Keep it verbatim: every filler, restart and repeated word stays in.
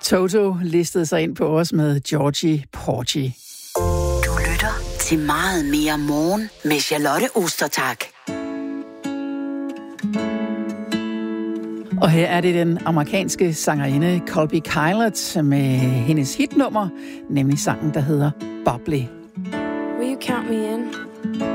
Toto listede sig ind på os med Georgie Porgy. Du lytter til Meget Mere Morgen med Charlotte Ostertag. Og her er det den amerikanske sangerinde Colby Kyler med hendes hitnummer, nemlig sangen, der hedder Bubbly. Will you count me in?